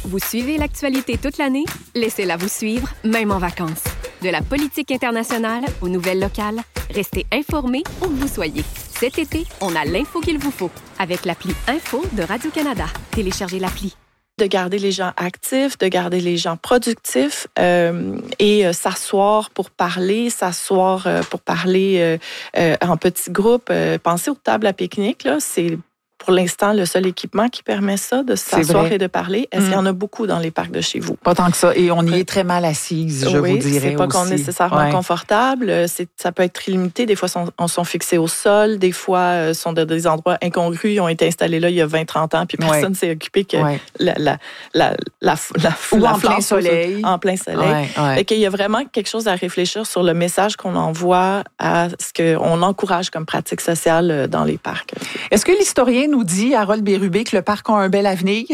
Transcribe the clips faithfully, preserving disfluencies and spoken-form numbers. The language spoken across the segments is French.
Vous suivez l'actualité toute l'année? Laissez-la vous suivre, même en vacances. De la politique internationale aux nouvelles locales, restez informés où que vous soyez. Cet été, on a l'info qu'il vous faut avec l'appli Info de Radio-Canada. Téléchargez l'appli. De garder les gens actifs, de garder les gens productifs euh, et euh, s'asseoir pour parler, s'asseoir euh, pour parler euh, euh, en petits groupes. Euh, pensez aux tables à pique-nique, là, c'est pour l'instant le seul équipement qui permet ça, de s'asseoir et de parler. Est-ce mmh. qu'il y en a beaucoup dans les parcs de chez vous? Pas tant que ça. Et on y est très mal assise, je oui, vous dirais c'est pas aussi. qu'on est nécessairement ouais. confortable. C'est, ça peut être très limité. Des fois, on sont, sont fixés au sol. Des fois, euh, sont dans des endroits incongrus. Ils ont été installés là il y a vingt trente ans, puis personne ne ouais. s'est occupé que ouais. la, la, la, la, la, Ou la en plein soleil. En plein soleil. Ouais, ouais. Et qu'il y a vraiment quelque chose à réfléchir sur le message qu'on envoie à ce qu'on encourage comme pratique sociale dans les parcs. Est-ce que l'historien nous dit, Harold Bérubé, que le parc a un bel avenir?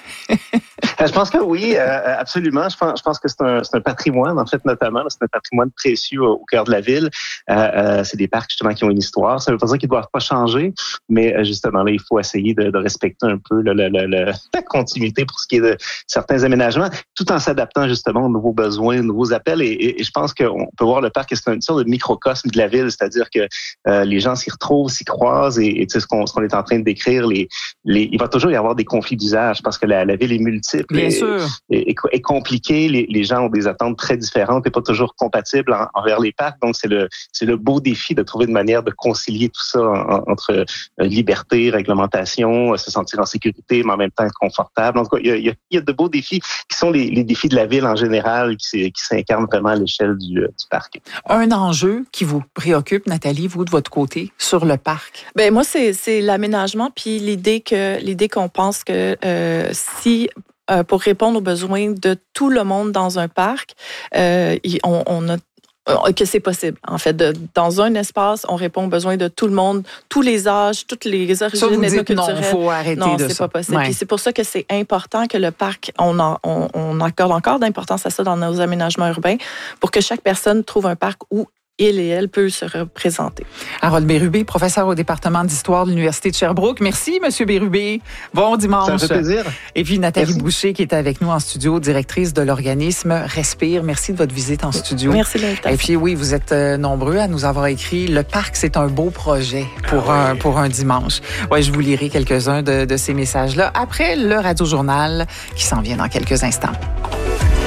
Je pense que oui, euh, absolument. Je pense, je pense que c'est un, c'est un patrimoine, en fait, notamment. Là, c'est un patrimoine précieux au, au cœur de la ville. Euh, euh, c'est des parcs, justement, qui ont une histoire. Ça ne veut pas dire qu'ils ne doivent pas changer, mais euh, justement, là, il faut essayer de, de respecter un peu le, le, le, le, la continuité pour ce qui est de certains aménagements, tout en s'adaptant, justement, aux nouveaux besoins, aux nouveaux appels. Et, et, et je pense qu'on peut voir le parc, c'est une sorte de microcosme de la ville, c'est-à-dire que euh, les gens s'y retrouvent, s'y croisent, et, et tu sais, ce qu'on, ce qu'on est en train de décrire, les, les, il va toujours y avoir des conflits d'usage, parce que la, la ville est multiple. Bien et, sûr. Et, et, et compliqué. Les, les gens ont des attentes très différentes et pas toujours compatibles en, envers les parcs. Donc, c'est le, c'est le beau défi de trouver une manière de concilier tout ça en, entre euh, liberté, réglementation, se sentir en sécurité, mais en même temps être confortable. En tout cas, il y a, il y a de beaux défis qui sont les, les défis de la ville en général, qui, qui s'incarnent vraiment à l'échelle du, du parc. Un enjeu qui vous préoccupe, Nathalie, vous, de votre côté, sur le parc? Ben moi, c'est, c'est l'aménagement, puis l'idée que l'idée qu'on pense que euh, si Euh, pour répondre aux besoins de tout le monde dans un parc, euh, on, on a que c'est possible. En fait, de, dans un espace, on répond aux besoins de tout le monde, tous les âges, toutes les origines ethnoculturelles. Non, il faut arrêter non, de c'est ça. pas possible. Ouais. Puis c'est pour ça que c'est important que le parc, on, en, on, on accorde encore d'importance à ça dans nos aménagements urbains, pour que chaque personne trouve un parc où il et elle peut se représenter. Harold Bérubé, professeur au département d'histoire de l'Université de Sherbrooke. Merci, Monsieur Bérubé. Bon dimanche. Ça me fait plaisir. Et puis Nathalie Merci. Boucher, qui est avec nous en studio, directrice de l'organisme Respire. Merci de votre visite en studio. Merci de l'invitation. Et puis oui, vous êtes nombreux à nous avoir écrit. Le parc, c'est un beau projet pour, ah un, oui. pour un dimanche. Ouais, je vous lirai quelques-uns de, de ces messages-là après le Radio-Journal qui s'en vient dans quelques instants.